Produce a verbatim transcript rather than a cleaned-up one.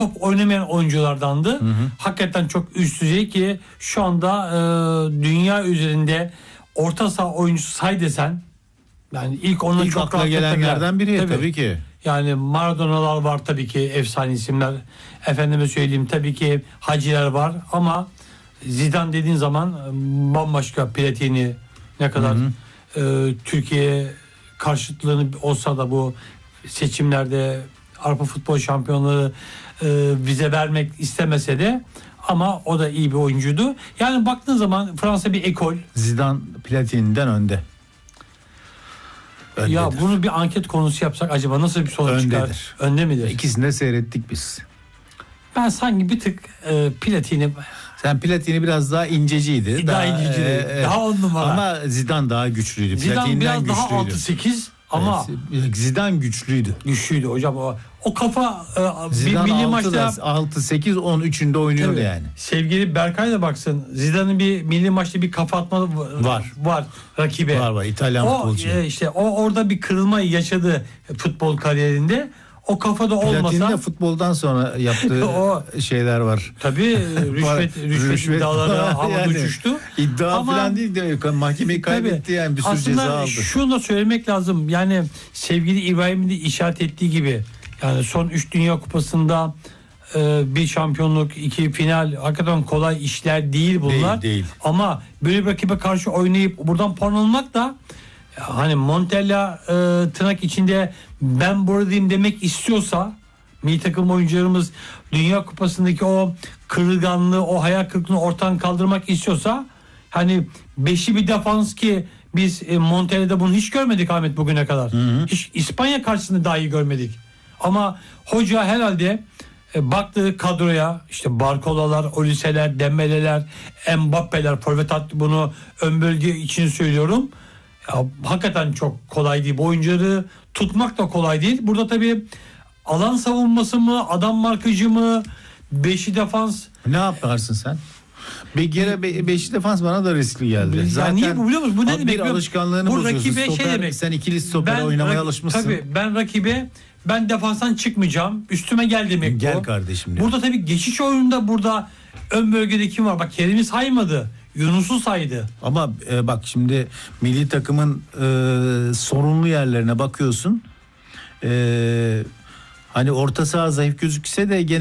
top oynamayan oyunculardandı. Hı hı. Hakikaten çok üst düzey ki şu anda e, dünya üzerinde orta saha oyuncusu say desen, yani ilk onun ilk çok akla gelenlerden biri tabii. tabii ki. Yani Maradona'lar var tabii ki, efsane isimler. Efendime söyleyeyim, tabii ki Hacılar var ama Zidane dediğin zaman bambaşka. Platini ne kadar hı hı. E, Türkiye karşıtlığını olsa da bu seçimlerde Avrupa Futbol Şampiyonluğu e, bize vermek istemese de, ama o da iyi bir oyuncuydu. Yani baktığın zaman Fransa bir ekol. Zidane Platini'den önde. Öndedir. Ya bunu bir anket konusu yapsak acaba nasıl bir sonuç Öndedir. çıkar? Önde midir? İkisini de seyrettik biz. Ben sanki bir tık e, Platini... Sen Platini biraz daha inceciydi. Daha, daha inceciydi. E, daha on numara. Ama Zidane daha güçlüydü. Zidane Platini'den biraz güçlüydü. daha altı sekiz ama... Evet, Zidane güçlüydü. Güçlüydü hocam. O, o kafa e, Zidane bir milli maçta... altı sekiz on üçünde oynuyordu evet. yani. Sevgili Berkay da baksın. Zidane'ın bir milli maçta bir kafa atma var. Var rakibe. Var var. İtalyan o, futbolcu. E, işte o orada bir kırılma yaşadı futbol kariyerinde. O kafada olmasa... Platini'de futboldan sonra yaptığı o, şeyler var. Tabii rüşvet, rüşvet, rüşvet iddiaları havada yani, uçuştu. İddia ama, falan değil de mahkemeyi kaybetti tabii, yani bir sürü ceza aldı. Aslında şunu da söylemek lazım. Yani sevgili İbrahim'in de işaret ettiği gibi, yani son üç Dünya Kupası'nda e, bir şampiyonluk, iki final, hakikaten kolay işler değil bunlar. Değil, değil. Ama böyle bir rakibe karşı oynayıp buradan puan almak da, hani Montella e, tırnak içinde ben buradayım demek istiyorsa, milli takım oyuncularımız Dünya Kupası'ndaki o kırılganlığı, o hayal kırıklığını ortadan kaldırmak istiyorsa, hani beşi bir defans ki biz e, Montella'da bunu hiç görmedik Ahmet bugüne kadar. Hı hı. Hiç İspanya karşısında dahi görmedik. Ama hoca herhalde e, baktığı kadroya, işte Barkola'lar, Olise'ler, Dembele'ler, Mbappe'ler, forvet hattı, bunu ön bölge için söylüyorum. Ya, hakikaten çok kolay değil. Bu oyuncuları tutmak da kolay değil. Burada tabii alan savunması mı, adam markacı mı, beşi defans. Ne yaparsın sen? Bir kere be, beşi defans bana da riskli geldi. Ya zaten niye bu biliyor musun? Bu ne demek? Bir alışkanlığını bu bozuyorsun. Rakibe stoper, şey demek. Sen ikili stoper oynamaya rak- alışmışsın. Tabii ben rakibe, ben defanstan çıkmayacağım. Üstüme gel demek. Gel bu. kardeşim diyor. Burada tabii geçiş oyununda, burada ön bölgede kim var? Bak Kerim'i saymadı. Yunus'u saydı. Ama e, bak şimdi milli takımın e, sorunlu yerlerine bakıyorsun. E, hani orta saha zayıf gözükse de gene